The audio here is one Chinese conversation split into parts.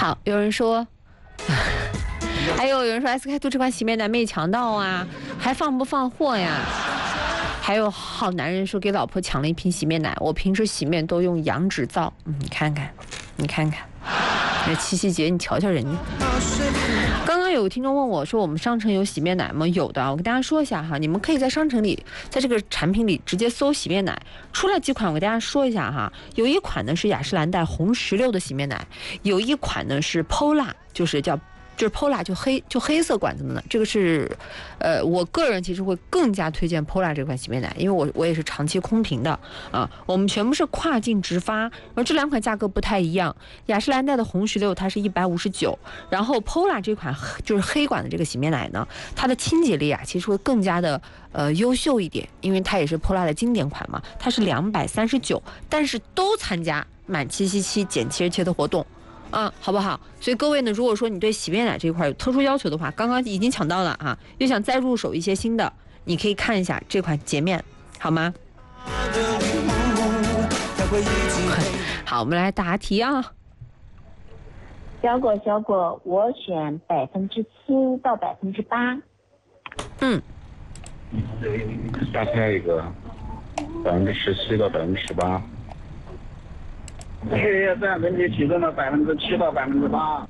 好，有人说还有人说 SK-II 这款洗面奶没抢到啊，还放不放货呀？还有好男人说给老婆抢了一瓶洗面奶，我平时洗面都用羊脂皂。你看看，这七夕节你瞧瞧人家。刚刚有听众问我说我们商城有洗面奶吗？有的，我跟大家说一下哈，你们可以在商城里，在这个产品里直接搜洗面奶，出来几款我给大家说一下哈。有一款呢是雅诗兰黛红16的洗面奶，有一款呢是 Pola， 就是Pola 就黑色管子的呢，这个是，我个人其实会更加推荐 Pola 这款洗面奶，因为我也是长期空瓶的啊。我们全部是跨境直发，而这两款价格不太一样。雅诗兰黛的红16它是159，然后 Pola 这款就是黑管的这个洗面奶呢，它的清洁力啊其实会更加的优秀一点，因为它也是 Pola 的经典款嘛，它是239，但是都参加满777减77的活动。好不好？所以各位呢，如果说你对洗面奶这一块有特殊要求的话，刚刚已经抢到了啊，又想再入手一些新的，你可以看一下这款洁面，好吗？好，我们来答题啊。 小果，我选7%到8%。 大概一个17%到18%。血液占人体体重的7%到8%。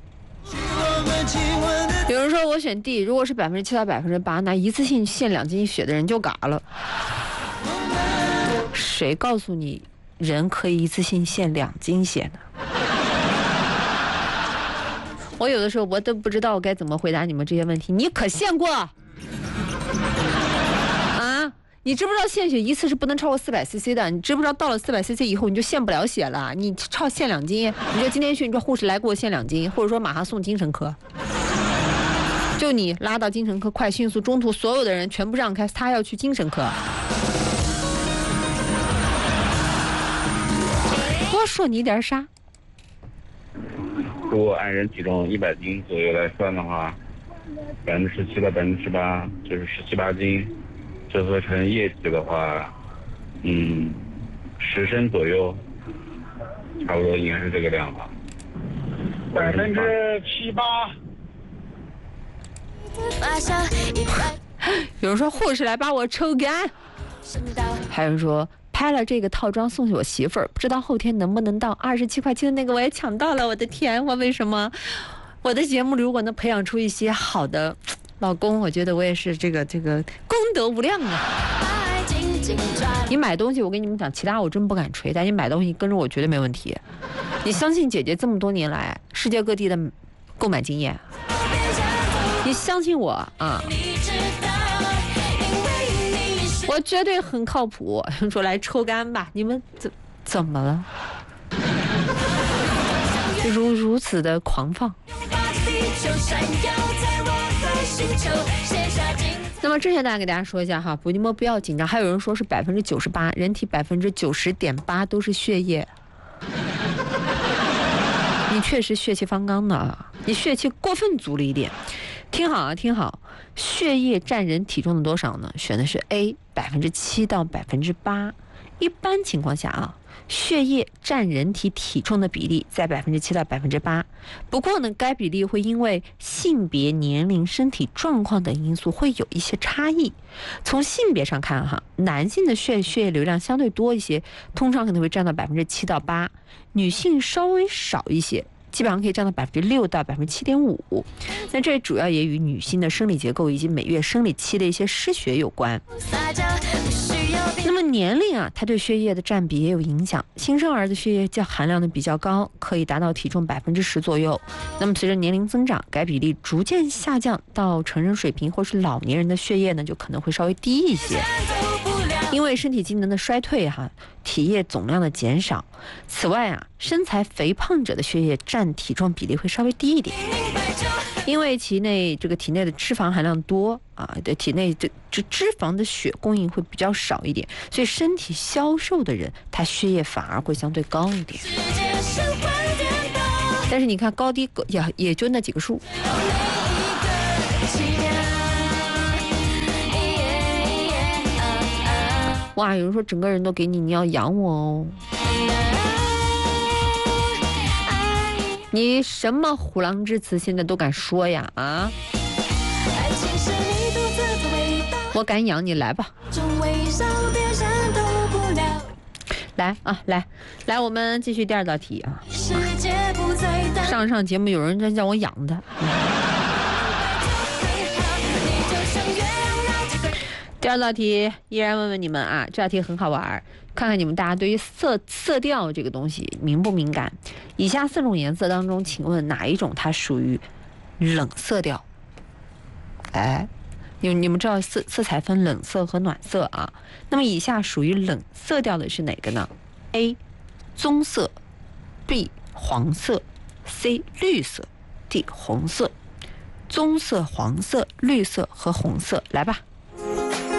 有人说我选 D， 如果是7%到8%，那一次性献2斤血的人就嘎了。谁告诉你人可以一次性献2斤血呢？我有的时候我都不知道该怎么回答你们这些问题。你可献过？你知不知道献血一次是不能超过400cc 的？你知不知道到了400cc以后你就献不了血了？你献2斤，你说今天去你说护士来给我献2斤，或者说马上送精神科，就你拉到精神科，快迅速，中途所有的人全部让开，他要去精神科。多说你点啥？ 如果按人体重100斤左右来算的话，17%到18%就是17、18斤。折合成液体的话，10升左右，差不多应该是这个量吧。 7%、8%。 有人说护士来把我抽干，还有人说拍了这个套装送给我媳妇儿，不知道后天能不能到27块7的那个我也抢到了，我的天，我为什么？我的节目如果能培养出一些好的老公，我觉得我也是这个功德无量啊！你买东西，我跟你们讲，其他我真不敢吹，但你买东西跟着我绝对没问题。你相信姐姐这么多年来世界各地的购买经验，你相信我啊！我绝对很靠谱。说来抽干吧，你们怎么了？如此的狂放。那么之前大家给大家说一下哈，你们不要紧张。还有人说是98%，人体90.8%都是血液。你确实血气方刚的，你血气过分足了一点。听好啊，听好，血液占人体重的多少呢？选的是 A， 7%到8%。一般情况下啊，血液占人体体重的比例在7%到8%。不过呢，该比例会因为性别、年龄、身体状况等因素会有一些差异。从性别上看哈，男性的血液流量相对多一些，通常可能会占到7%到8%，女性稍微少一些，基本上可以占到6%到7.5%。那这主要也与女性的生理结构以及每月生理期的一些失血有关。那么年龄啊，它对血液的占比也有影响。新生儿的血液含量呢比较高，可以达到体重10%左右。那么随着年龄增长，该比例逐渐下降到成人水平，或是老年人的血液呢就可能会稍微低一些。因为身体机能的衰退体液总量的减少。此外啊，身材肥胖者的血液占体重比例会稍微低一点，因为体内的脂肪含量多对体内这脂肪的血供应会比较少一点，所以身体消瘦的人，他血液反而会相对高一点。但是你看高低也就那几个数。哇，有人说整个人都给你，你要养我哦。 你什么虎狼之词现在都敢说呀啊！我敢养你，来吧。来啊，来，我们继续第二道题啊。上节目有人在叫我养的。第二道题依然问问你们啊，这道题很好玩，看看你们大家对于色调这个东西敏不敏感。以下4种颜色当中，请问哪一种它属于冷色调？哎，你们知道色彩分冷色和暖色啊？那么以下属于冷色调的是哪个呢 ？A. 棕色 B. 黄色 C. 绿色 D. 红色。棕色、黄色、绿色和红色，来吧。